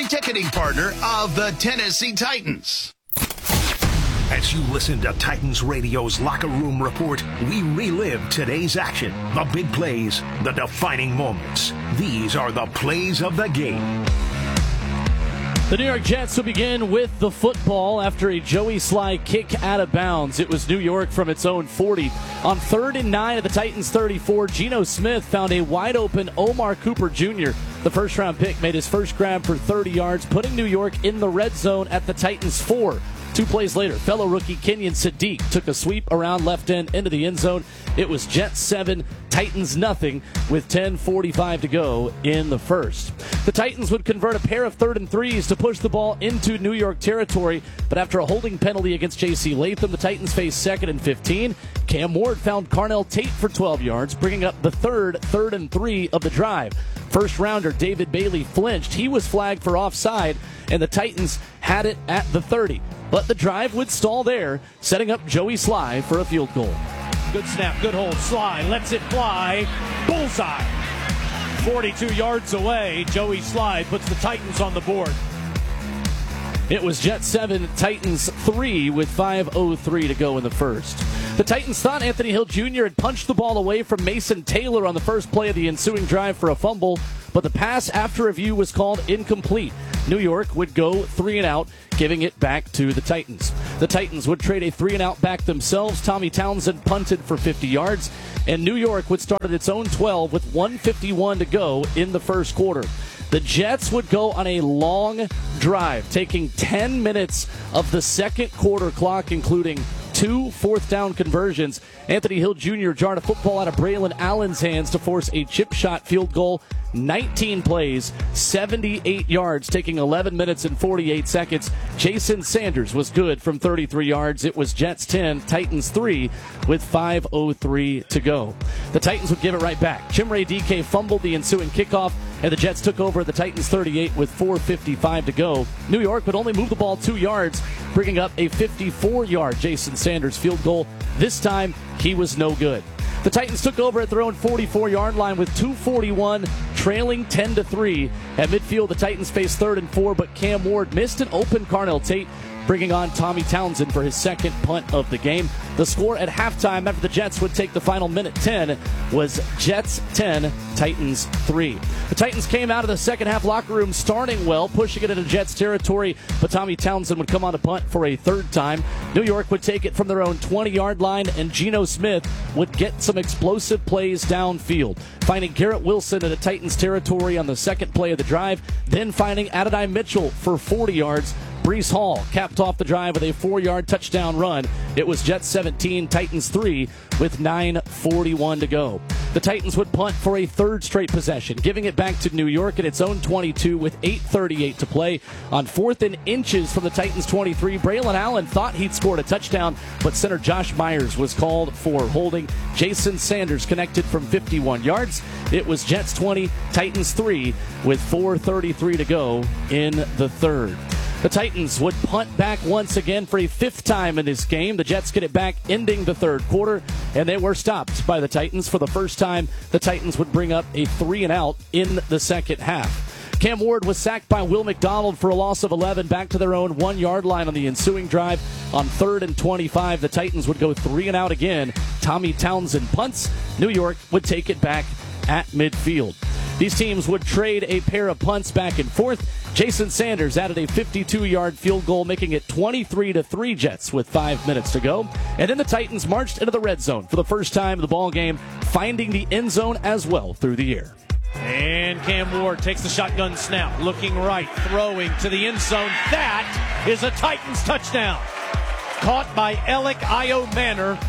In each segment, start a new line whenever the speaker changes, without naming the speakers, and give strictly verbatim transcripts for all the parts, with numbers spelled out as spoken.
ticketing partner of the Tennessee Titans.
As you listen to Titans Radio's Locker Room Report, we relive today's action, the big plays, the defining moments. These are the plays of the game.
The New York Jets will begin with the football after a Joey Slye kick out of bounds. It was New York from its own forty. On third and nine at the Titans' thirty-four, Geno Smith found a wide-open Omar Cooper Junior The first-round pick made his first grab for thirty yards, putting New York in the red zone at the Titans' four. Two plays later, fellow rookie Kenyon Sadiq took a sweep around left end into the end zone. It was Jets seven, Titans nothing, with ten forty-five to go in the first. The Titans would convert a pair of third and threes to push the ball into New York territory, but after a holding penalty against J C Latham, the Titans faced second and fifteen. Cam Ward found Carnell Tate for twelve yards, bringing up the third third and three of the drive. First rounder David Bailey flinched. He was flagged for offside, and the Titans had it at the thirty. But the drive would stall there, setting up Joey Slye for a field goal.
Good snap, good hold. Slye lets it fly. Bullseye. forty-two yards away, Joey Slye puts the Titans on the board.
It was Jets seven, Titans three with five oh three to go in the first. The Titans thought Anthony Hill Junior had punched the ball away from Mason Taylor on the first play of the ensuing drive for a fumble, but the pass after review was called incomplete. New York would go three and out, giving it back to the Titans. The Titans would trade a three and out back themselves. Tommy Townsend punted for fifty yards, and New York would start at its own twelve with one fifty-one to go in the first quarter. The Jets would go on a long drive, taking ten minutes of the second quarter clock, including two fourth down conversions. Anthony Hill Junior jarred a football out of Braylon Allen's hands to force a chip shot field goal. nineteen plays, seventy-eight yards, taking eleven minutes and forty-eight seconds. Jason Sanders was good from thirty-three yards. It was Jets ten, Titans three with five oh three to go. The Titans would give it right back. Chimere Dike fumbled the ensuing kickoff, and the Jets took over at the Titans thirty-eight with four fifty-five to go. New York would only move the ball two yards, bringing up a fifty-four-yard Jason Sanders field goal. This time, he was no good. The Titans took over at their own forty-four-yard line with two forty-one, trailing ten to three. At midfield, the Titans faced third and four, but Cam Ward missed an open Carnell Tate, bringing on Tommy Townsend for his second punt of the game. The score at halftime, after the Jets would take the final minute ten, was Jets ten, Titans three. The Titans came out of the second half locker room starting well, pushing it into Jets territory, but Tommy Townsend would come on to punt for a third time. New York would take it from their own twenty-yard line, and Geno Smith would get some explosive plays downfield, finding Garrett Wilson in the Titans territory on the second play of the drive, then finding Adonai Mitchell for forty yards. Breece Hall capped off the drive with a four-yard touchdown run. It was Jets seventeen, Titans three with nine forty-one to go. The Titans would punt for a third straight possession, giving it back to New York at its own twenty-two with eight thirty-eight to play. On fourth and inches from the Titans twenty-three, Braylon Allen thought he'd scored a touchdown, but center Josh Myers was called for holding. Jason Sanders connected from fifty-one yards. It was Jets twenty, Titans three with four thirty-three to go in the third. The Titans would punt back once again for a fifth time in this game. The Jets get it back, ending the third quarter, and they were stopped by the Titans. For the first time, the Titans would bring up a three and out in the second half. Cam Ward was sacked by Will McDonald for a loss of eleven, back to their own one-yard line on the ensuing drive. On third and twenty-five, the Titans would go three and out again. Tommy Townsend punts. New York would take it back at midfield. These teams would trade a pair of punts back and forth. Jason Sanders added a fifty-two-yard field goal, making it twenty-three to three Jets with five minutes to go. And then the Titans marched into the red zone for the first time in the ball game, finding the end zone as well through the air.
And Cam Ward takes the shotgun snap, looking right, throwing to the end zone. That is a Titans touchdown. Caught by Alec Io Manor.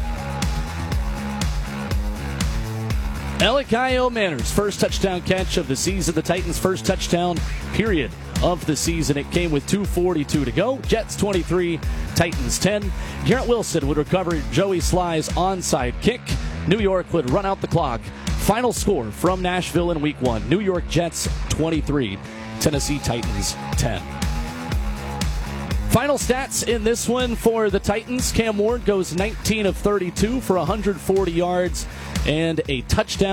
Alec Io Manor's first touchdown catch of the season, the Titans' first touchdown period of the season. It came with two forty-two to go. Jets twenty-three, Titans ten. Garrett Wilson would recover Joey Slye's onside kick. New York would run out the clock. Final score from Nashville in week one. New York Jets twenty-three, Tennessee Titans ten. Final stats in this one for the Titans. Cam Ward goes nineteen of thirty-two for one hundred forty yards and a touchdown.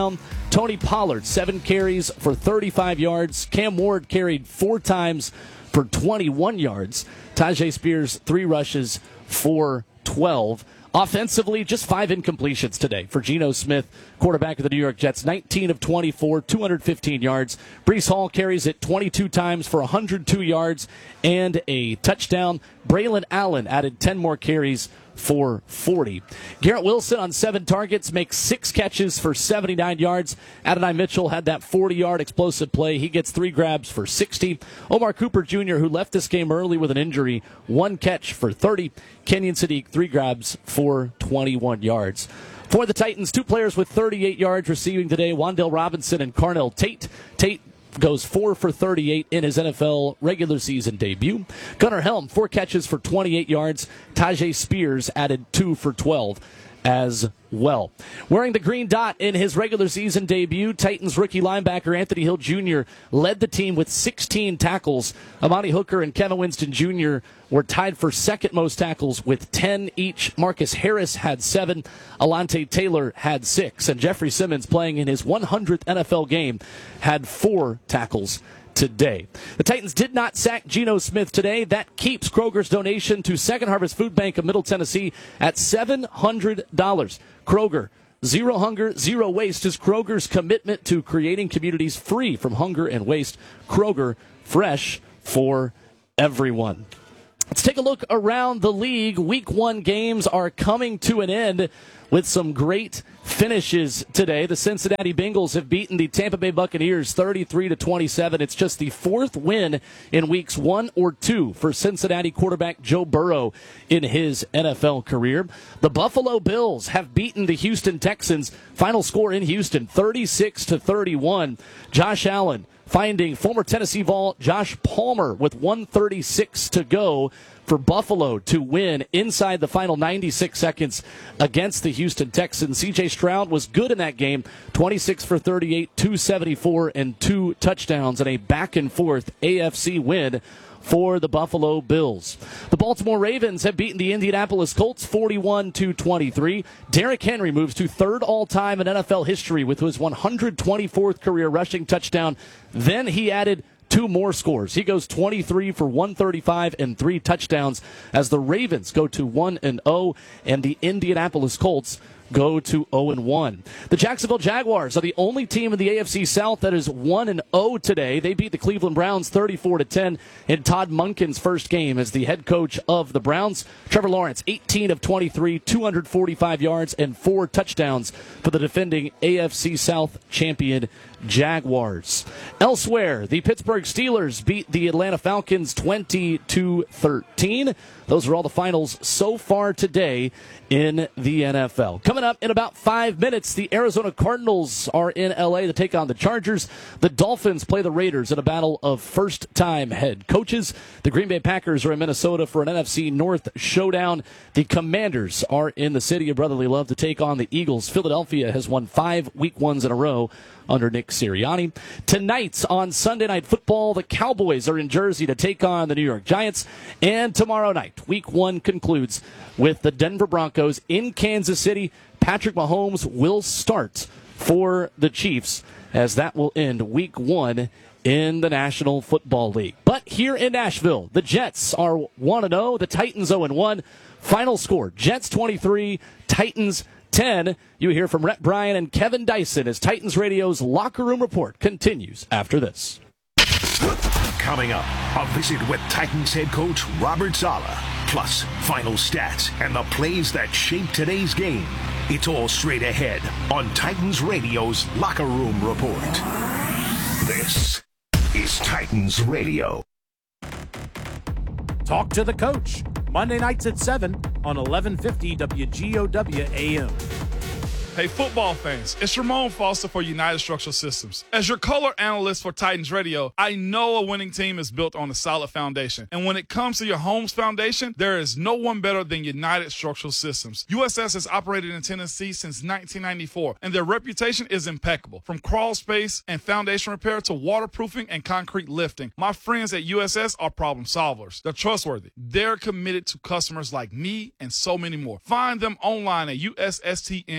Tony Pollard, seven carries for thirty-five yards. Cam Ward carried four times for twenty-one yards. Tyjae Spears, three rushes for twelve. Offensively, just five incompletions today for Geno Smith, quarterback of the New York Jets. nineteen of twenty-four, two hundred fifteen yards. Breece Hall carries it twenty-two times for one hundred two yards and a touchdown. Braylon Allen added ten more carries for forty. Garrett Wilson on seven targets makes six catches for seventy-nine yards. Adonai Mitchell had that forty-yard explosive play. He gets three grabs for sixty. Omar Cooper Junior, who left this game early with an injury, one catch for thirty. Kenyon Sadiq, three grabs for twenty-one yards. For the Titans, two players with thirty-eight yards receiving today, Wan'Dale Robinson and Carnell Tate. Tate goes four for thirty-eight in his N F L regular season debut. Gunnar Helm, four catches for twenty-eight yards. Tyjae Spears added two for twelve as well. Wearing the green dot in his regular season debut, Titans rookie linebacker Anthony Hill Junior led the team with sixteen tackles. Amani Hooker and Kevin Winston Junior were tied for second most tackles with ten each. Marcus Harris had seven. Alante Taylor had six. And Jeffrey Simmons, playing in his one hundredth N F L game, had four tackles today. The Titans did not sack Geno Smith today. That keeps Kroger's donation to Second Harvest Food Bank of Middle Tennessee at seven hundred dollars. Kroger, zero hunger, zero waste is Kroger's commitment to creating communities free from hunger and waste. Kroger, fresh for everyone. Let's take a look around the league. Week one games are coming to an end with some great finishes today. The Cincinnati Bengals have beaten the Tampa Bay Buccaneers thirty-three to twenty-seven. It's just the fourth win in weeks one or two for Cincinnati quarterback Joe Burrow in his N F L career. The Buffalo Bills have beaten the Houston Texans. Final score in Houston, thirty-six to thirty-one. Josh Allen finding former Tennessee Vol Josh Palmer with one thirty-six to go for Buffalo to win inside the final ninety-six seconds against the Houston Texans. C J Stroud was good in that game, twenty-six for thirty-eight, two seventy-four, and two touchdowns, and a back-and-forth A F C win for the Buffalo Bills. The Baltimore Ravens have beaten the Indianapolis Colts forty-one to twenty-three. Derrick Henry moves to third all-time in N F L history with his one hundred twenty-fourth career rushing touchdown. Then he added two more scores. He goes twenty-three for one thirty-five and three touchdowns as the Ravens go to one and oh, and the Indianapolis Colts go to oh and one. The Jacksonville Jaguars are the only team in the A F C South that is one and oh today. They beat the Cleveland Browns thirty-four to ten in Todd Monken's first game as the head coach of the Browns. Trevor Lawrence, eighteen of twenty-three, two hundred forty-five yards and four touchdowns for the defending A F C South champion Jaguars. Elsewhere, the Pittsburgh Steelers beat the Atlanta Falcons twenty to thirteen. Those are all the finals so far today in the N F L. Coming up in about five minutes, the Arizona Cardinals are in L A to take on the Chargers. The Dolphins play the Raiders in a battle of first-time head coaches. The Green Bay Packers are in Minnesota for an N F C North showdown. The Commanders are in the city of brotherly love to take on the Eagles. Philadelphia has won five week ones in a row under Nick Sirianni. Tonight on Sunday Night Football, the Cowboys are in Jersey to take on the New York Giants. And tomorrow night, week one concludes with the Denver Broncos in Kansas City. Patrick Mahomes will start for the Chiefs as that will end week one in the National Football League. But here in Nashville, the Jets are one and oh, the Titans oh and one. Final score, Jets twenty-three, Titans ten. You hear from Rhett Bryan and Kevin Dyson as Titans Radio's Locker Room Report continues after this.
Coming up, a visit with Titans head coach Robert Saleh, plus final stats and the plays that shape today's game. It's all straight ahead on Titans Radio's Locker Room Report. This is Titans Radio.
Talk to the coach. Monday nights at seven on eleven fifty W G O W A M.
Hey, football fans, it's Ramon Foster for United Structural Systems. As your color analyst for Titans Radio, I know a winning team is built on a solid foundation. And when it comes to your home's foundation, there is no one better than United Structural Systems. U S S has operated in Tennessee since nineteen ninety-four, and their reputation is impeccable. From crawl space and foundation repair to waterproofing and concrete lifting, my friends at U S S are problem solvers. They're trustworthy. They're committed to customers like me and so many more. Find them online at U S S T N dot com.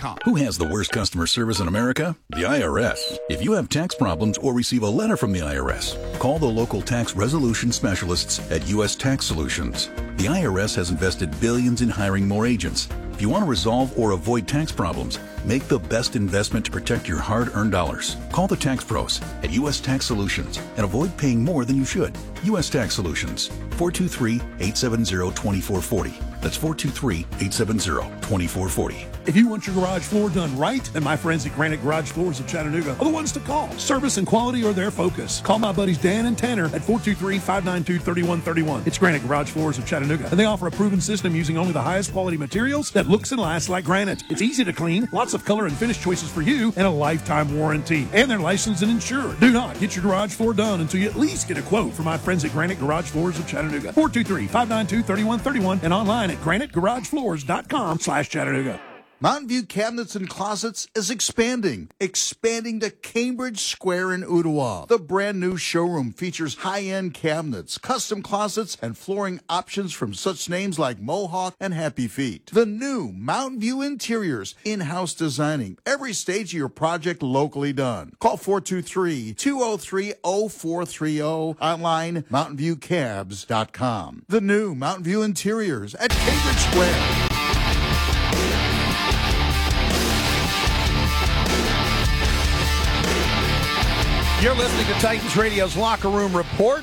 com.
Who has the worst customer service in America? The I R S. If you have tax problems or receive a letter from the I R S, call the local tax resolution specialists at U S Tax Solutions. The I R S has invested billions in hiring more agents. If you want to resolve or avoid tax problems, make the best investment to protect your hard-earned dollars. Call the tax pros at U S Tax Solutions and avoid paying more than you should. U S Tax Solutions, four two three, eight seven zero, two four four zero. That's four two three, eight seven zero, two four four zero.
If you want your garage floor done right, then my friends at Granite Garage Floors of Chattanooga are the ones to call. Service and quality are their focus. Call my buddies Dan and Tanner at four two three, five nine two, three one three one. It's Granite Garage Floors of Chattanooga, and they offer a proven system using only the highest quality materials that looks and lasts like granite. It's easy to clean, lots of color and finish choices for you, and a lifetime warranty. And they're licensed and insured. Do not get your garage floor done until you at least get a quote from my friends at Granite Garage Floors of Chattanooga. four two three, five nine two, three one three one and online at granite garage floors dot com slash Chattanooga.
Mountain View Cabinets and Closets is expanding, expanding to Cambridge Square in Ottawa. The brand new showroom features high-end cabinets, custom closets, and flooring options from such names like Mohawk and Happy Feet. The new Mountain View Interiors, in-house designing, every stage of your project locally done. Call four two three, two zero three, zero four three zero, online mountain view cabs dot com. The new Mountain View Interiors at Cambridge Square.
You're listening to Titans Radio's Locker Room Report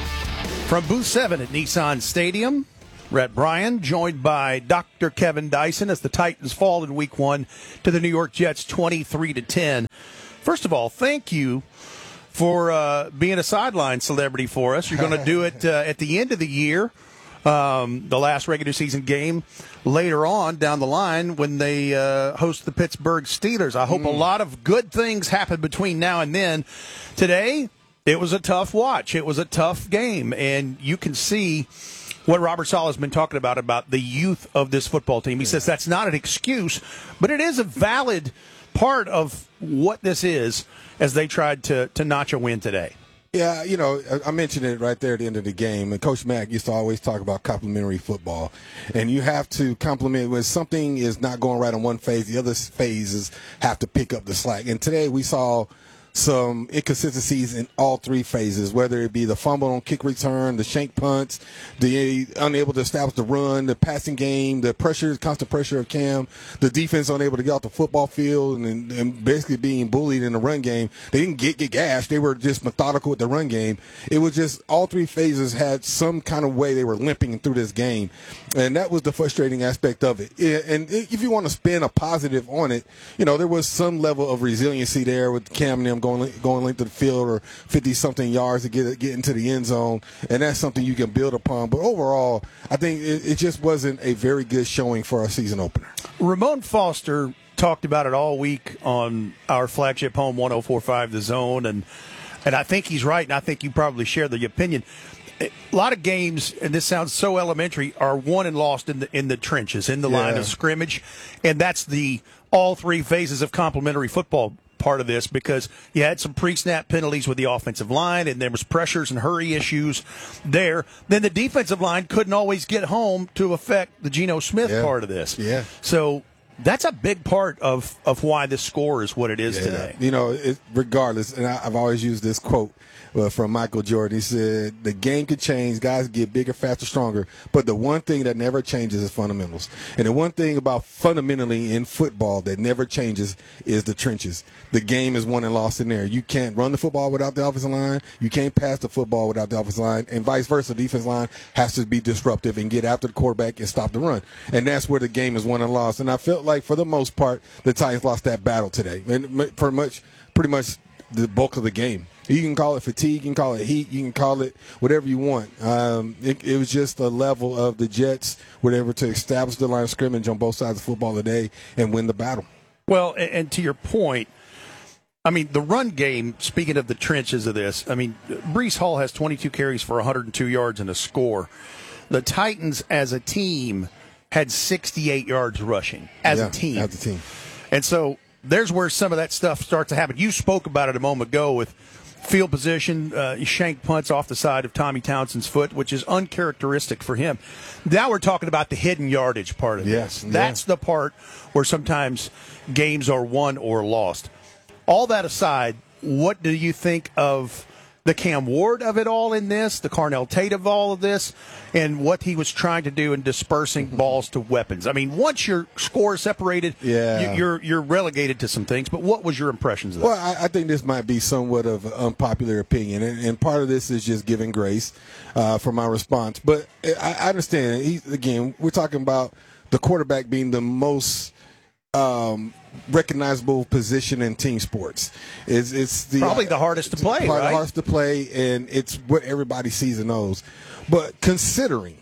from Booth seven at Nissan Stadium. Rhett Bryan, joined by Doctor Kevin Dyson, as the Titans fall in Week One to the New York Jets, twenty-three to ten. First of all, thank you for uh, being a sideline celebrity for us. You're going to do it uh, at the end of the year, um, the last regular season game later on down the line when they uh, host the Pittsburgh Steelers. I hope mm. a lot of good things happen between now and then. Today, it was a tough watch. It was a tough game, and you can see what Robert Saleh has been talking about, about the youth of this football team. He yeah. says that's not an excuse, but it is a valid part of what this is as they tried to, to notch a win today.
Yeah, you know, I mentioned it right there at the end of the game. And Coach Mack used to always talk about complementary football. And you have to complement when something is not going right on one phase, the other phases have to pick up the slack. And today we saw some inconsistencies in all three phases, whether it be the fumble on kick return, the shank punts, the unable to establish the run, the passing game, the pressure, constant pressure of Cam, the defense unable to get off the football field and, and basically being bullied in the run game. They didn't get, get gashed. They were just methodical with the run game. It was just all three phases had some kind of way they were limping through this game. And that was the frustrating aspect of it. And if you want to spin a positive on it, you know, there was some level of resiliency there with Cam and them going going length of the field or fifty-something yards to get get into the end zone, and that's something you can build upon. But overall, I think it, it just wasn't a very good showing for our season opener.
Ramon Foster talked about it all week on our flagship home, one oh four point five The Zone, and and I think he's right, and I think you probably share the opinion. A lot of games, and this sounds so elementary, are won and lost in the in the trenches, in the yeah. line of scrimmage, and that's the all three phases of complementary football part of this, because you had some pre-snap penalties with the offensive line, and there was pressures and hurry issues there. Then the defensive line couldn't always get home to affect the Geno Smith
yeah.
part of this.
Yeah.
So that's a big part of, of why the score is what it is
yeah.
today.
You know, it, regardless, and I, I've always used this quote uh, from Michael Jordan. He said, the game could change, guys get bigger, faster, stronger, but the one thing that never changes is fundamentals. And the one thing about fundamentally in football that never changes is the trenches. The game is won and lost in there. You can't run the football without the offensive line. You can't pass the football without the offensive line, and vice versa. The defensive line has to be disruptive and get after the quarterback and stop the run. And that's where the game is won and lost. And I felt like, for the most part, the Titans lost that battle today. And for much, pretty much the bulk of the game. You can call it fatigue, you can call it heat, you can call it whatever you want. Um, it, it was just a level of the Jets, whatever, to establish the line of scrimmage on both sides of football today and win the battle.
Well, and, and to your point, I mean, the run game, speaking of the trenches of this, I mean, Breece Hall has twenty-two carries for one hundred two yards and a score. The Titans, as a team, had sixty-eight yards rushing as
yeah,
a team.
As a team.
And so there's where some of that stuff starts to happen. You spoke about it a moment ago with field position, uh, shank punts off the side of Tommy Townsend's foot, which is uncharacteristic for him. Now we're talking about the hidden yardage part of
yes,
this. That's
yeah.
the part where sometimes games are won or lost. All that aside, what do you think of the Cam Ward of it all in this, the Carnell Tate of all of this, and what he was trying to do in dispersing balls to weapons? I mean, once your score is separated,
yeah.
you, you're you're relegated to some things. But what was your impressions of that?
Well, I, I think this might be somewhat of an unpopular opinion, and, and part of this is just giving grace uh, for my response. But I, I understand. He, again, we're talking about the quarterback being the most um, recognizable position in team sports. It's, it's the,
probably the hardest to play,
probably
right?
the hardest to play, and it's what everybody sees and knows. But considering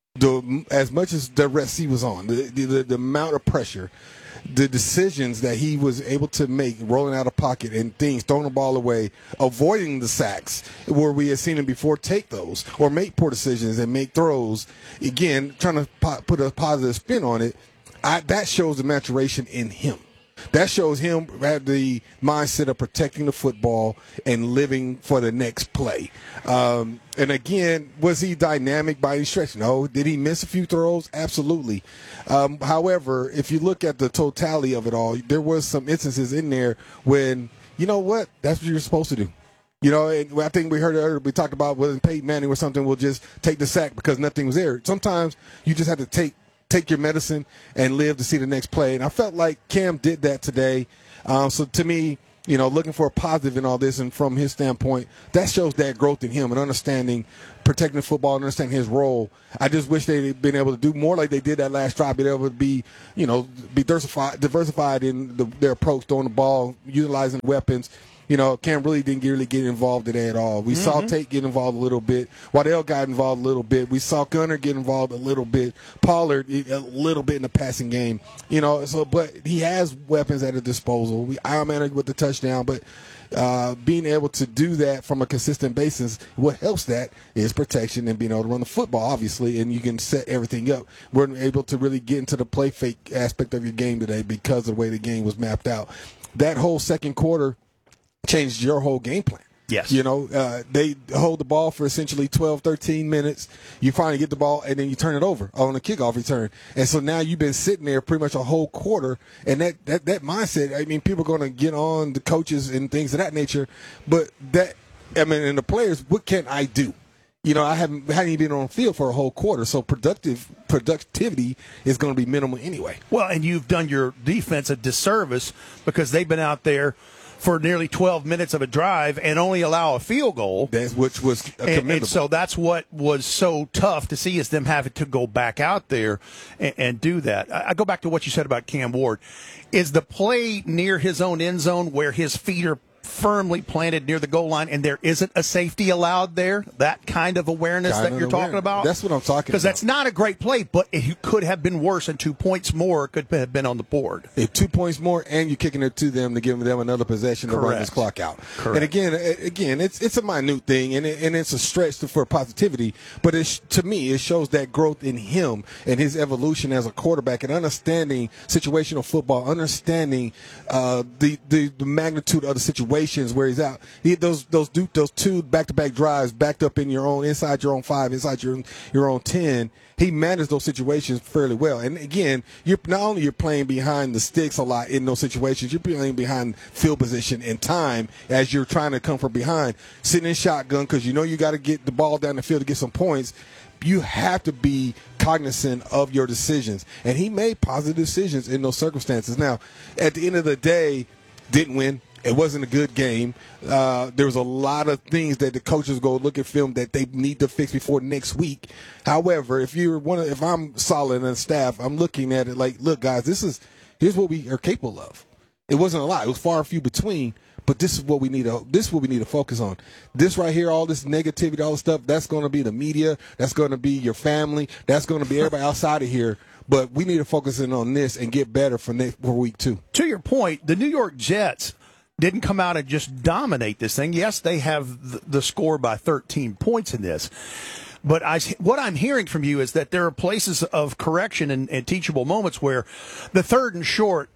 the as much as the rest he was on, the, the the amount of pressure, the decisions that he was able to make, rolling out of pocket and things, throwing the ball away, avoiding the sacks, where we had seen him before take those or make poor decisions and make throws. Again, trying to po- put a positive spin on it. I, that shows the maturation in him. That shows him have the mindset of protecting the football and living for the next play. Um, and again, was he dynamic by any stretch? No. Did he miss a few throws? Absolutely. Um, however, if you look at the totality of it all, there was some instances in there when, you know what, that's what you're supposed to do. You know, and I think we heard earlier, we talked about when Peyton Manning or something will just take the sack because nothing was there. Sometimes you just have to take take your medicine and live to see the next play. And I felt like Cam did that today. Um, so to me, you know, looking for a positive in all this, and from his standpoint, that shows that growth in him and understanding protecting football and understanding his role. I just wish they'd been able to do more like they did that last drive, be able to be, you know, be diversified, diversified in the, their approach, throwing the ball, utilizing weapons. You know, Cam really didn't really get involved in that at all. We mm-hmm. saw Tate get involved a little bit. Waddell got involved a little bit. We saw Gunner get involved a little bit. Pollard a little bit in the passing game. You know, so but he has weapons at his disposal. We Iron Man with the touchdown, but uh, being able to do that from a consistent basis, what helps that is protection and being able to run the football, obviously, and you can set everything up. We're able to really get into the play fake aspect of your game today because of the way the game was mapped out. That whole second quarter changed your whole game plan.
Yes.
You know, uh, they hold the ball for essentially twelve, thirteen minutes. You finally get the ball, and then you turn it over on a kickoff return. And so now you've been sitting there pretty much a whole quarter, and that, that, that mindset, I mean, people are going to get on the coaches and things of that nature. But that, I mean, and the players, what can I do? You know, I haven't, hadn't even been on the field for a whole quarter, so productive productivity is going to be minimal anyway.
Well, and you've done your defense a disservice because they've been out there for nearly twelve minutes of a drive and only allow a field goal.
That's, which was commendable.
And, and so that's what was so tough to see, is them having to go back out there and, and do that. I, I go back to what you said about Cam Ward. Is the play near his own end zone where his feet are firmly planted near the goal line and there isn't a safety allowed there? That kind of awareness
kind
that
of
you're
awareness.
talking about?
That's what I'm talking about.
Because that's not a great play, but it could have been worse, and two points more could have been on the board.
If two points more, and you're kicking it to them to give them another possession to
Correct.
run this clock out.
Correct.
And again, again, it's it's a minute thing, and it, and it's a stretch to, for positivity. But it's, to me, it shows that growth in him and his evolution as a quarterback, and understanding situational football, understanding uh, the, the the magnitude of the situations where he's out. He, those those do, those two back-to-back drives, backed up in your own, inside your own five, inside your your own ten. He managed those situations fairly well. And again, you're not only you're playing behind the sticks a lot in those situations, you're playing behind field position and time as you're trying to come from behind, sitting in shotgun because you know you got to get the ball down the field to get some points. You have to be cognizant of your decisions. And he made positive decisions in those circumstances. Now, at the end of the day, didn't win. It wasn't a good game. Uh, there was a lot of things that the coaches go look at film that they need to fix before next week. However, if you're one, of, if I'm solid and staff, I'm looking at it like, look, guys, this is here's what we are capable of. It wasn't a lot. It was far and few between. But this is what we need to. This is what we need to focus on. This right here, all this negativity, all this stuff. That's going to be the media. That's going to be your family. That's going to be everybody outside of here. But we need to focus in on this and get better for next for week two.
To your point, the New York Jets didn't come out and just dominate this thing. Yes, they have the score by thirteen points in this. But I, what I'm hearing from you is that there are places of correction and, and teachable moments where the third and short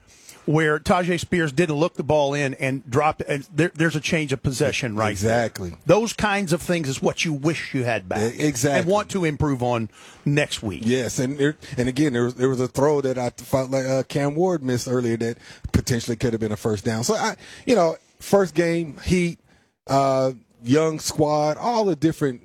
where Tajay Spears didn't look the ball in and dropped it. And there, there's a change of possession right
Exactly.
there. Those kinds of things is what you wish you had back.
Exactly.
And want to improve on next week.
Yes, and there, and again, there was there was a throw that I felt like uh, Cam Ward missed earlier that potentially could have been a first down. So I, you know, first game, Heat, uh, young squad, all the different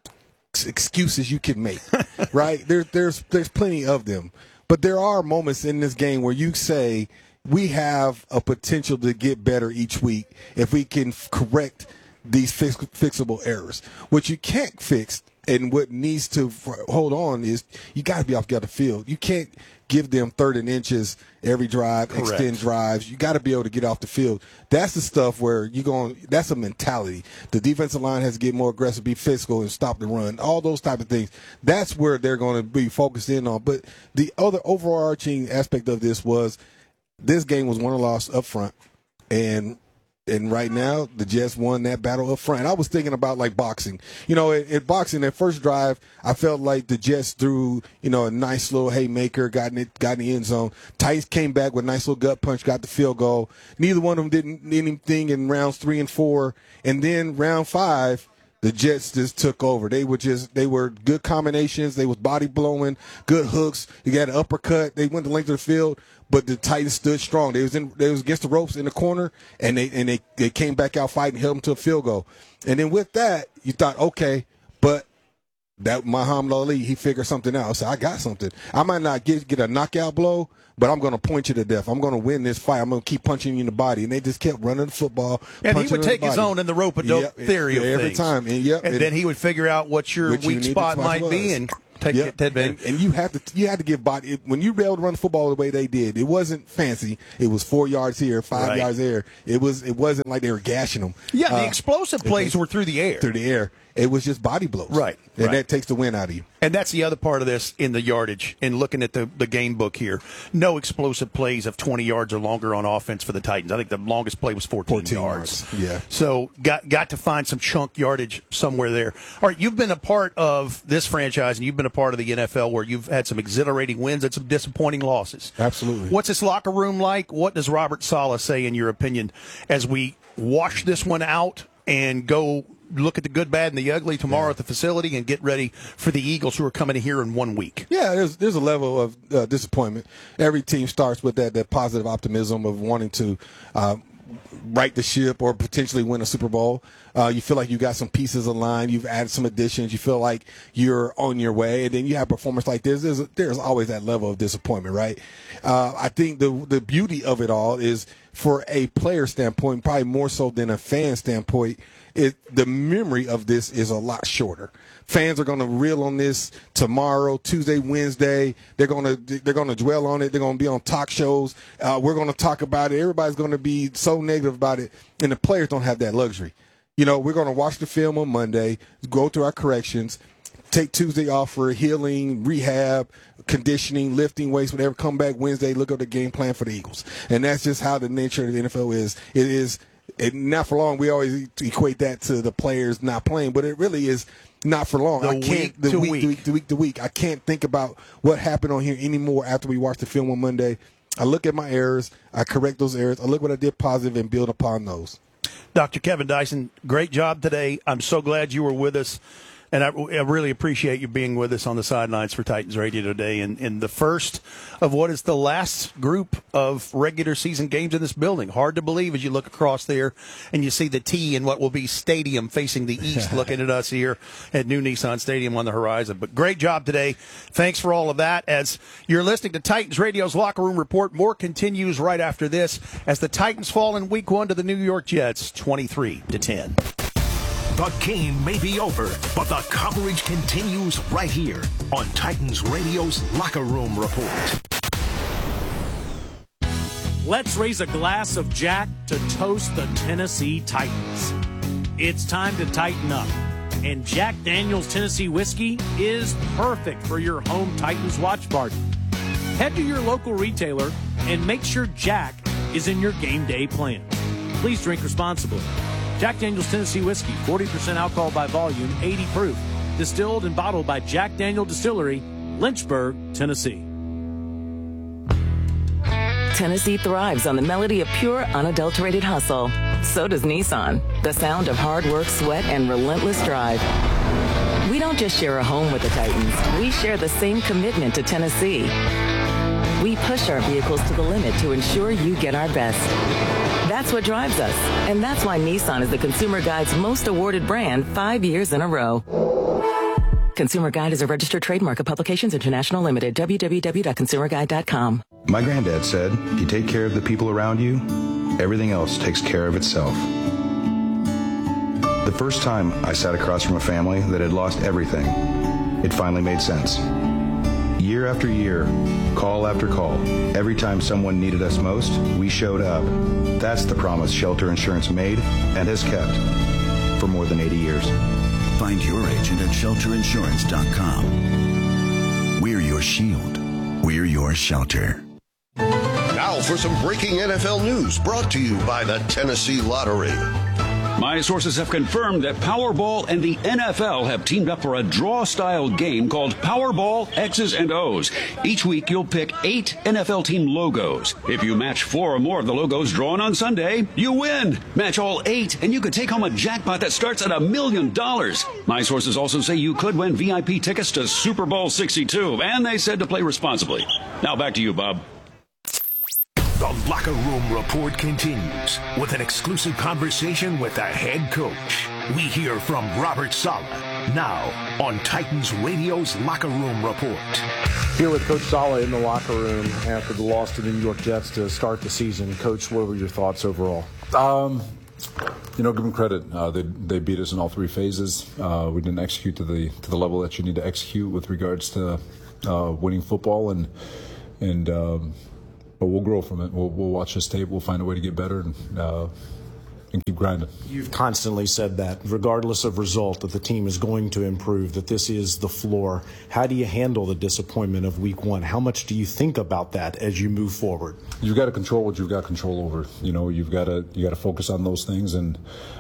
excuses you can make, right? There, there's there's plenty of them, but there are moments in this game where you say we have a potential to get better each week if we can f- correct these fix- fixable errors. What you can't fix and what needs to f- hold on is you got to be off the field. You can't give them third and inches every drive,
Correct.
extend drives. You got to be able to get off the field. That's the stuff where you're going. That's a mentality. The defensive line has to get more aggressive, be physical, and stop the run. All those type of things. That's where they're going to be focused in on. But the other overarching aspect of this was this game was won or lost up front, and and right now the Jets won that battle up front. And I was thinking about like boxing. You know, in, in boxing, that first drive, I felt like the Jets threw, you know, a nice little haymaker, got in it, got in the end zone. Tice came back with a nice little gut punch, got the field goal. Neither one of them did anything in rounds three and four. And then round five, the Jets just took over. They were just they were good combinations. They was body blowing, good hooks. You got an uppercut. They went the length of the field, but the Titans stood strong. They was in they was against the ropes in the corner, and they and they, they came back out fighting, held them to a field goal. And then with that, you thought, okay, but that Muhammad Ali, he figured something out. So I got something. I might not get get a knockout blow, but I'm going to point you to death. I'm going to win this fight. I'm going to keep punching you in the body. And they just kept running the football.
And he would take his own in the rope-a-dope
yep,
theory of
every
things.
time. And, yep,
and
and
then he would figure out what your
what
weak
you
spot might
was.
be and take
Yep.
it. Ted
and, and you have to you had to give body when you were able to run the football the way they did. It wasn't fancy. It was four yards here, five
Right.
yards there. It was it wasn't like they were gashing them.
Yeah, the
Uh,
explosive plays were through the air.
through the air. It was just body blows.
Right,
And
right.
that takes the win out of you.
And that's the other part of this in the yardage. And looking at the, the game book here, no explosive plays of twenty yards or longer on offense for the Titans. I think the longest play was fourteen,
fourteen
yards.
yards. Yeah.
So got got to find some chunk yardage somewhere there. All right, you've been a part of this franchise, and you've been a part of the N F L where you've had some exhilarating wins and some disappointing losses.
Absolutely.
What's this locker room like? What does Robert Saleh say, in your opinion, as we wash this one out and go look at the good, bad, and the ugly tomorrow at the facility and get ready for the Eagles, who are coming here in one week?
Yeah, there's there's a level of uh, disappointment. Every team starts with that that positive optimism of wanting to uh, right the ship or potentially win a Super Bowl. Uh, you feel like you got some pieces aligned. You've added some additions. You feel like you're on your way, and then you have a performance like this. There's there's always that level of disappointment, right? Uh, I think the the beauty of it all is, for a player standpoint, probably more so than a fan standpoint, it, the memory of this is a lot shorter. Fans are going to reel on this tomorrow, Tuesday, Wednesday. They're going to they're going to dwell on it. They're going to be on talk shows. Uh, we're going to talk about it. Everybody's going to be so negative about it, and the players don't have that luxury. You know, we're going to watch the film on Monday, go through our corrections, take Tuesday off for healing, rehab, conditioning, lifting weights, whatever. Come back Wednesday, look at the game plan for the Eagles, and that's just how the nature of the N F L is. It is. It, not for long. We always equate that to the players not playing, but it really is not for long.
The
I can't
week
the
to
week,
week.
To week to week to week. I can't think about what happened on here anymore after we watch the film on Monday. I look at my errors, I correct those errors, I look what I did positive and build upon those.
Doctor Kevin Dyson, great job today. I'm so glad you were with us. And I, I really appreciate you being with us on the sidelines for Titans Radio today. And in the first of what is the last group of regular season games in this building. Hard to believe as you look across there and you see the T in what will be Stadium facing the east, looking at us here at New Nissan Stadium on the horizon. But great job today. Thanks for all of that. As you're listening to Titans Radio's Locker Room Report, more continues right after this as the Titans fall in week one to the New York Jets, twenty-three to ten.
The game may be over, but the coverage continues right here on Titans Radio's Locker Room Report.
Let's raise a glass of Jack to toast the Tennessee Titans. It's time to tighten up, and Jack Daniel's Tennessee Whiskey is perfect for your home Titans watch party. Head to your local retailer and make sure Jack is in your game day plan. Please drink responsibly. Jack Daniel's Tennessee Whiskey, forty percent alcohol by volume, eighty proof. Distilled and bottled by Jack Daniel Distillery, Lynchburg, Tennessee.
Tennessee thrives on the melody of pure, unadulterated hustle. So does Nissan, the sound of hard work, sweat, and relentless drive. We don't just share a home with the Titans. We share the same commitment to Tennessee. We push our vehicles to the limit to ensure you get our best. That's what drives us, and that's why Nissan is the Consumer Guide's most awarded brand five years in a row. Consumer Guide is a registered trademark of Publications International Limited, w w w dot consumer guide dot com.
My granddad said, if you take care of the people around you, everything else takes care of itself. The first time I sat across from a family that had lost everything, it finally made sense. Year after year, call after call, every time someone needed us most, we showed up. That's the promise Shelter Insurance made and has kept for more than eighty years.
Find your agent at shelter insurance dot com. We're your shield. We're your shelter.
Now for some breaking N F L news brought to you by the Tennessee Lottery.
My sources have confirmed that Powerball and the N F L have teamed up for a draw-style game called Powerball X's and O's. Each week, you'll pick eight N F L team logos. If you match four or more of the logos drawn on Sunday, you win. Match all eight, and you could take home a jackpot that starts at a million dollars. My sources also say you could win V I P tickets to Super Bowl sixty-two, and they said to play responsibly. Now back to you, Bob.
The Locker Room Report continues with an exclusive conversation with the head coach. We hear from Robert Saleh now on Titans Radio's Locker Room Report.
Here with Coach Saleh in the locker room after the loss to the New York Jets to start the season. Coach, what were your thoughts overall?
Um, you know, give them credit. Uh, they they beat us in all three phases. Uh, we didn't execute to the to the level that you need to execute with regards to uh, winning football, and and. Um, But we'll grow from it. We'll, we'll watch this tape. We'll find a way to get better and, uh, and keep grinding.
You've constantly said that, regardless of result, that the team is going to improve, that this is the floor. How do you handle the disappointment of week one? How much do you think about that as you move forward?
You've got to control what you've got control over. You know, you've got to you got to focus on those things, and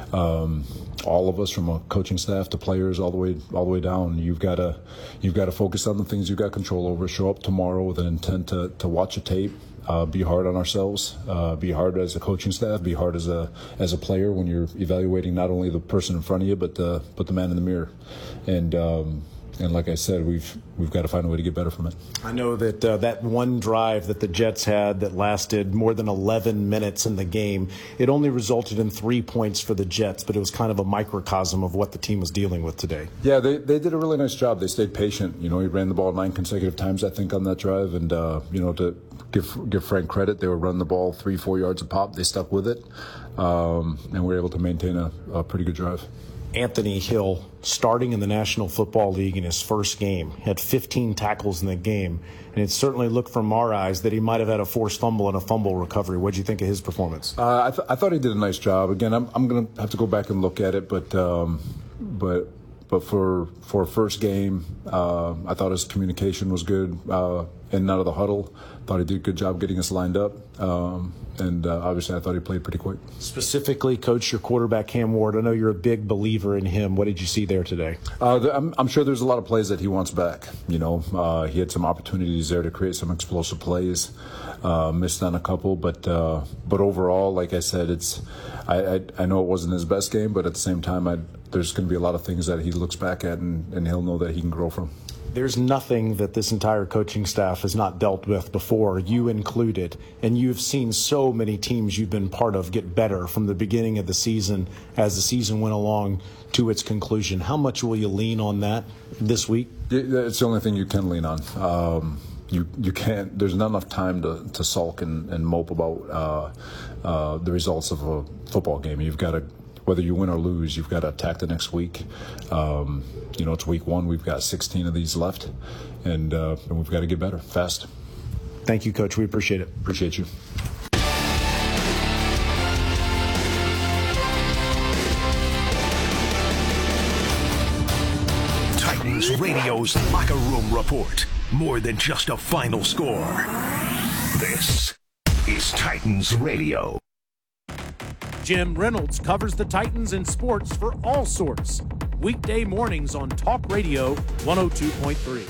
um, all of us, from a coaching staff to players, all the way all the way down, you've got to you've got to focus on the things you've got control over. Show up tomorrow with an intent to to watch a tape. Uh, be hard on ourselves. Uh, be hard as a coaching staff. Be hard as a as a player when you're evaluating not only the person in front of you, but the but the man in the mirror. And um, and like I said, we've we've got to find a way to get better from it.
I know that uh, that one drive that the Jets had that lasted more than eleven minutes in the game, it only resulted in three points for the Jets, but it was kind of a microcosm of what the team was dealing with today.
Yeah, they they did a really nice job. They stayed patient. You know, he ran the ball nine consecutive times, I think, on that drive, and uh, you know to. Give, give Frank credit. They were running the ball three, four yards a pop. They stuck with it, um, and were able to maintain a, a pretty good drive.
Anthony Hill, starting in the National Football League in his first game, had fifteen tackles in the game, and it certainly looked from our eyes that he might have had a forced fumble and a fumble recovery. What did you think of his performance?
Uh, I, th- I thought he did a nice job. Again, I'm, I'm going to have to go back and look at it, but um, but. But for for a first game, uh, I thought his communication was good uh, in and out of the huddle. Thought he did a good job getting us lined up. Um, and uh, obviously, I thought he played pretty quick.
Specifically, Coach, your quarterback, Cam Ward, I know you're a big believer in him. What did you see there today?
Uh, the, I'm, I'm sure there's a lot of plays that he wants back. You know, uh, he had some opportunities there to create some explosive plays. Uh, missed on a couple, but uh, but overall, like I said, it's I, I I know it wasn't his best game, but at the same time, I, there's going to be a lot of things that he looks back at, and, and he'll know that he can grow from.
There's nothing that this entire coaching staff has not dealt with before, you included, and you've seen so many teams you've been part of get better from the beginning of the season as the season went along to its conclusion. How much will you lean on that this week?
It's the only thing you can lean on. Um, You you can't. There's not enough time to, to sulk and, and mope about uh, uh, the results of a football game. You've got to, whether you win or lose, you've got to attack the next week. Um, you know, it's week one. We've got sixteen of these left, and, uh, and we've got to get better fast.
Thank you, Coach. We appreciate it.
Appreciate you.
Titans Radio's Locker Room Report. More than just a final score. This is Titans Radio.
Jim Reynolds covers the Titans in sports for All Sorts. Weekday mornings on Talk Radio one oh two point three.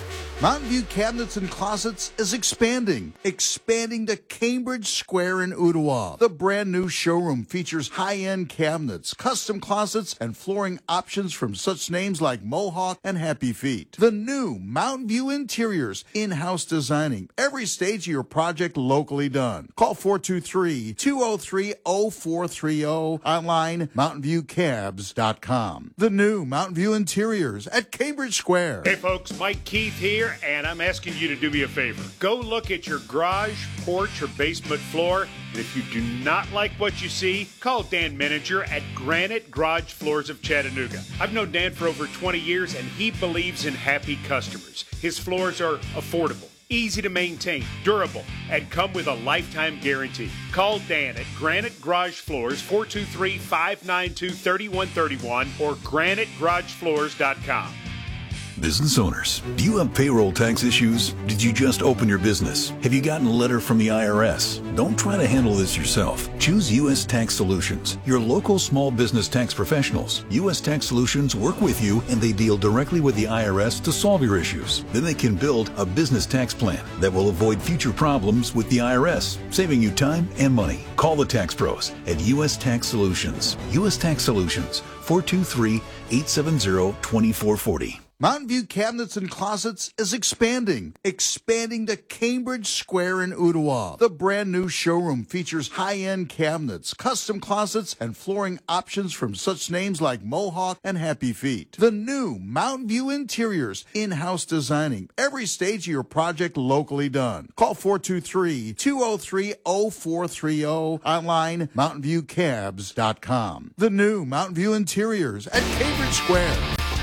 Mountain View Cabinets and Closets is expanding, expanding to Cambridge Square in Ottawa. The brand new showroom features high-end cabinets, custom closets, and flooring options from such names like Mohawk and Happy Feet. The new Mountain View Interiors, in-house designing every stage of your project locally done. Call four two three, two oh three, oh four three oh, online mountain view cabs dot com. The new Mountain View Interiors at Cambridge Square.
Hey folks, Mike Keith here, and I'm asking you to do me a favor. Go look at your garage, porch, or basement floor, and if you do not like what you see, call Dan Meninger at Granite Garage Floors of Chattanooga. I've known Dan for over twenty years, and he believes in happy customers. His floors are affordable, easy to maintain, durable, and come with a lifetime guarantee. Call Dan at Granite Garage Floors, four two three, five nine two, three one three one or granite garage floors dot com.
Business owners, do you have payroll tax issues? Did you just open your business? Have you gotten a letter from the I R S? Don't try to handle this yourself. Choose U S Tax Solutions, your local small business tax professionals. U S Tax Solutions work with you, and they deal directly with the I R S to solve your issues. Then they can build a business tax plan that will avoid future problems with the I R S, saving you time and money. Call the tax pros at U S Tax Solutions. U S Tax Solutions, four two three, eight seven zero, two four four zero.
Mountain View Cabinets and Closets is expanding, expanding to Cambridge Square in Ottawa. The brand new showroom features high-end cabinets, custom closets, and flooring options from such names like Mohawk and Happy Feet. The new Mountain View Interiors, in-house designing every stage of your project locally done. Call four two three, two oh three, oh four three oh, online mountain view cabs dot com. The new Mountain View Interiors at Cambridge Square.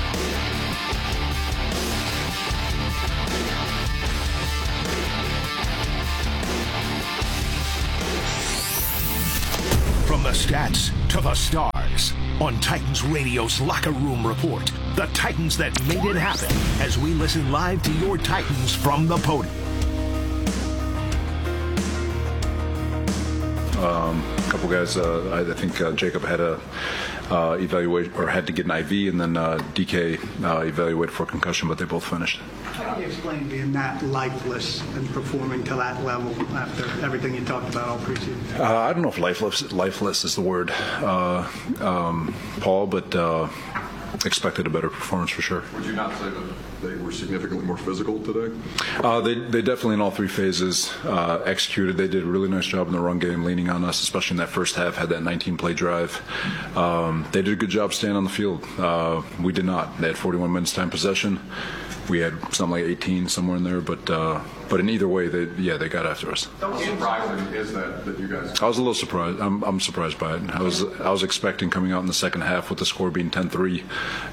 From the stats to the stars, on Titans Radio's Locker Room Report, the Titans that made it happen, as we listen live to your Titans from the podium.
Um, a couple guys, uh, I, I think uh, Jacob had a uh, evaluate or had to get an I V, and then uh, D K uh, evaluated for concussion, but they both finished.
How do you explain being that lifeless and performing to that level after everything you talked about all preseason?
Uh, I don't know if lifeless, lifeless is the word, uh, um, Paul, but uh, expected a better performance for sure.
Would you not say that they were significantly more physical today?
Uh, they, they definitely, in all three phases, uh, executed. They did a really nice job in the run game, leaning on us, especially in that first half, had that nineteen-play drive. Um, they did a good job staying on the field. Uh, we did not. They had forty-one minutes time possession. We had something like eighteen, somewhere in there, but uh, but in either way, they yeah they got after us.
How surprising is that that you guys?
I was a little surprised. I'm I'm surprised by it. I was I was expecting coming out in the second half with the score being ten three.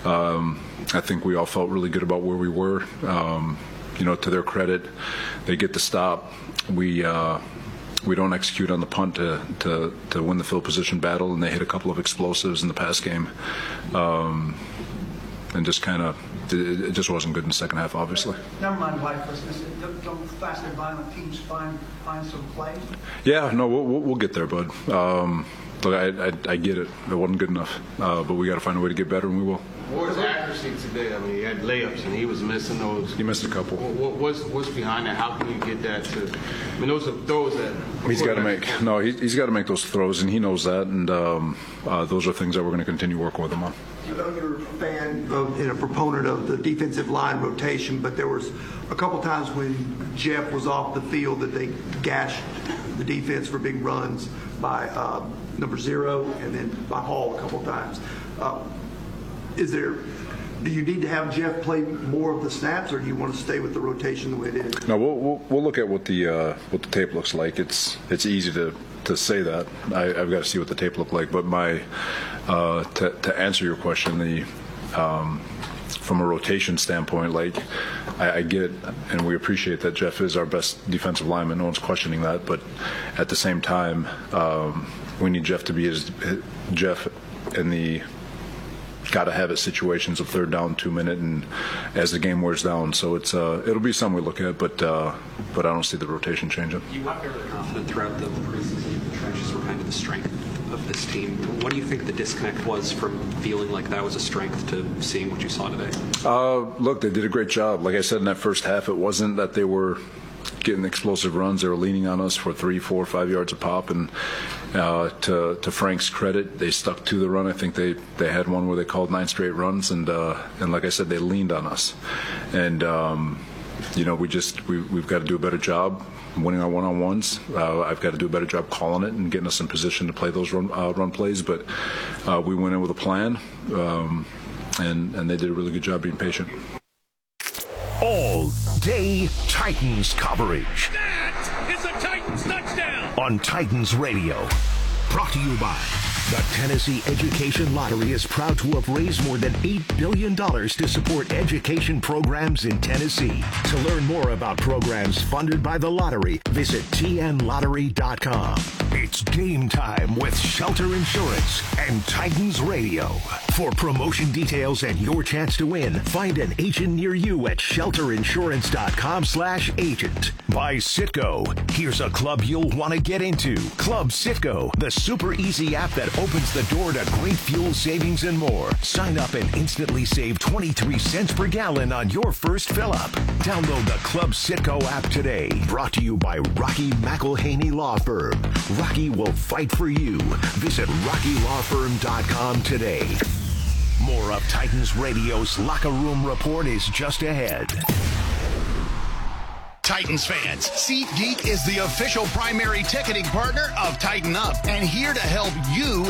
Um, I think we all felt really good about where we were. Um, you know, to their credit, they get the stop. We. Uh, We don't execute on the punt to, to, to win the field position battle, and they hit a couple of explosives in the pass game, um, and just kind of it just wasn't good in the second half, obviously.
Never mind lifelessness. Don't fast and violent teams find find some play?
Yeah, no, we'll, we'll get there, bud. Um, look, I, I, I get it. It wasn't good enough, uh, but we got to find a way to get better, and we will.
What was accuracy today? I mean, he had layups, and he was missing those.
He missed a couple.
What, what's what's behind that? How can you get that to? I mean, those are throws that
he's got to make. No, he, he's got to make those throws, and he knows that. And um, uh, those are things that we're going to continue working with him on.
I know you're a fan of, and a proponent of the defensive line rotation, but there was a couple times when Jeff was off the field that they gashed the defense for big runs by uh, number zero, and then by Hall a couple times. Uh, Is there, do you need to have Jeff play more of the snaps, or do you want to stay with the rotation the way it is?
No, we'll we'll, we'll look at what the uh, what the tape looks like. It's it's easy to, to say that. I, I've got to see what the tape looked like. But my uh, to to answer your question, the um, from a rotation standpoint, like I, I get it, and we appreciate that Jeff is our best defensive lineman. No one's questioning that. But at the same time, um, we need Jeff to be his, his Jeff in the got to have it situations of third down, two minute, and as the game wears down. So it's uh, it'll be something we look at, but uh, but I don't see the rotation changing.
You were fairly confident throughout the preseason the trenches were kind of the strength
of this team. What do you think the disconnect was from feeling like that was a strength to seeing what you saw today?
Uh, look, they did a great job. Like I said in that first half, it wasn't that they were getting explosive runs. They were leaning on us for three, four, five yards a pop. And uh, to, to Frank's credit, they stuck to the run. I think they, they had one where they called nine straight runs. And, uh, and like I said, they leaned on us. And, um, you know, we just, we, we've got to do a better job winning our one-on-ones. Uh, I've got to do a better job calling it and getting us in position to play those run, uh, run plays. But uh, we went in with a plan, um, and, and they did a really good job being patient.
All day Titans coverage.
That is a Titans touchdown.
On Titans Radio. Brought to you by the Tennessee Education Lottery is proud to have raised more than eight billion dollars to support education programs in Tennessee. To learn more about programs funded by the lottery, visit T N lottery dot com. It's game time with Shelter Insurance and Titans Radio. For promotion details and your chance to win, find an agent near you at shelter insurance dot com slash agent. By Citgo. Here's a club you'll want to get into. Club Citgo, the super easy app that opens the door to great fuel savings and more. Sign up and instantly save twenty-three cents per gallon on your first fill up. Download the Club Citgo app today. Brought to you by Rocky McElhaney Law Firm. Rocky will fight for you. Visit rocky law firm dot com today. More of Titans Radio's Locker Room Report is just ahead.
Titans fans, SeatGeek is the official primary ticketing partner of Tighten Up and here to help you